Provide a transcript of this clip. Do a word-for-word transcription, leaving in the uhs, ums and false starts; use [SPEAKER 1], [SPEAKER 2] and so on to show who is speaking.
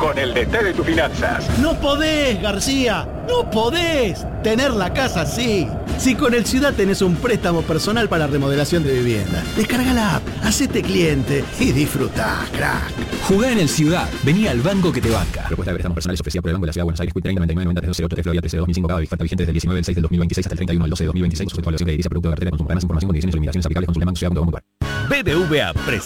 [SPEAKER 1] con el D T de tus finanzas.
[SPEAKER 2] No podés, García, no podés tener la casa así. Si con el Ciudad tenés un préstamo personal para remodelación de vivienda, descarga la app, hacete cliente y disfrutá, crack.
[SPEAKER 3] Jugá en el Ciudad, vení al banco que te banca. Propuesta de préstamos personales ofrecida por el Banco de la Ciudad de Buenos Aires, treinta noventa y nueve noventa trece ocho Florida trece dos mil cinco, cada vigente desde el diecinueve del seis del dos mil veintiséis hasta el treinta y uno del doce del dos mil veintiséis, sujeto a evaluación de edilicia, producto de cartera de consumo. Más información, condiciones y limitaciones aplicables, consulte banco ciudad punto gov punto ar.
[SPEAKER 4] B B V A